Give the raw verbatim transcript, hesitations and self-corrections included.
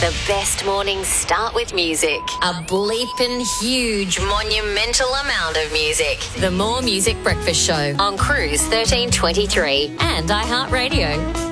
The best mornings start with music. A bleeping huge monumental amount of music. The More Music Breakfast Show on Cruise thirteen twenty-three and iHeartRadio.